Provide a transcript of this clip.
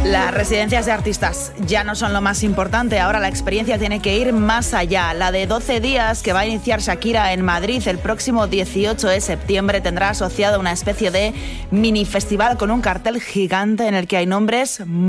Las residencias de artistas ya no son lo más importante, ahora la experiencia tiene que ir más allá. La de 12 días que va a iniciar Shakira en Madrid el próximo 18 de septiembre tendrá asociado una especie de mini festival con un cartel gigante en el que hay nombres